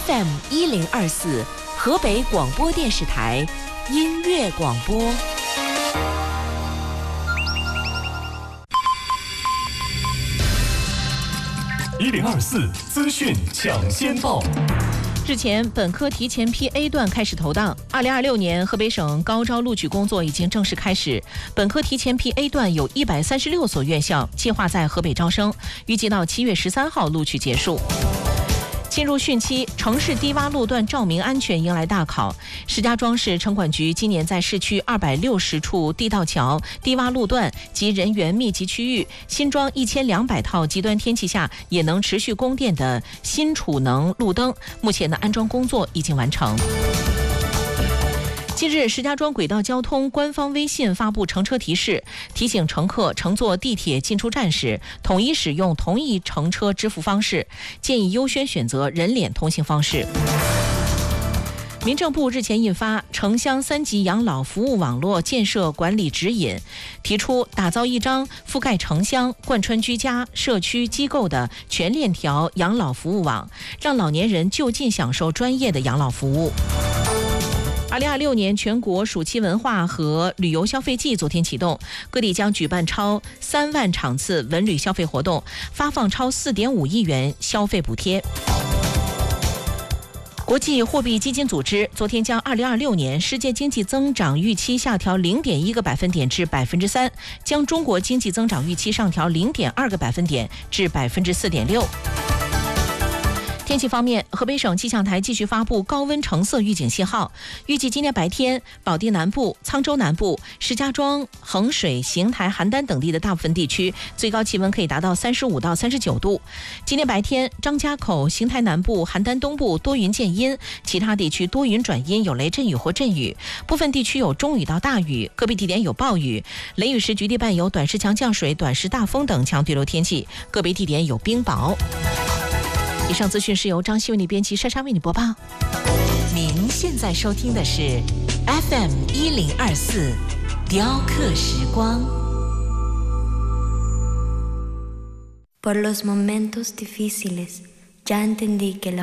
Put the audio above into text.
FM1024河北广播电视台音乐广播。 1024资讯抢先报。 日前，本科提前批 A 段开始投档。2026年，河北省高招录取工作已经正式开始。本科提前批 A 段有136所院校计划在河北招生，预计到7月13号录取结束。进入汛期，城市低洼路段照明安全迎来大考。石家庄市城管局今年在市区260处地道桥、低洼路段及人员密集区域新装1200套极端天气下也能持续供电的新储能路灯，目前的安装工作已经完成。近日，石家庄轨道交通官方微信发布乘车提示，提醒乘客乘坐地铁进出站时，统一使用同一乘车支付方式，建议优先选择人脸通行方式。民政部日前印发《城乡3级养老服务网络建设管理指引》，提出打造一张覆盖城乡、贯穿居家、社区、机构的全链条养老服务网，让老年人就近享受专业的养老服务。2026年全国暑期文化和旅游消费季昨天启动，各地将举办超3万场次文旅消费活动，发放超4.5亿元消费补贴。国际货币基金组织昨天将2026年世界经济增长预期下调0.1个百分点至3%，将中国经济增长预期上调0.2个百分点至4.6%。天气方面，河北省气象台继续发布高温橙色预警信号，预计今天白天，保定南部、沧州南部、石家庄、衡水、邢台、邯郸等地的大部分地区最高气温可以达到35到39度。今天白天，张家口、邢台南部、邯郸东部多云见阴，其他地区多云转阴，有雷阵雨或阵雨，部分地区有中雨到大雨，个别地点有暴雨，雷雨时局地伴有短时强降水、短时大风等强对流天气，个别地点有冰雹。以上资讯是由张希为你编辑，莎莎为你播报。 您现在收听的是 FM1024雕刻时光。 Por los momentos difíciles, ya entendí que la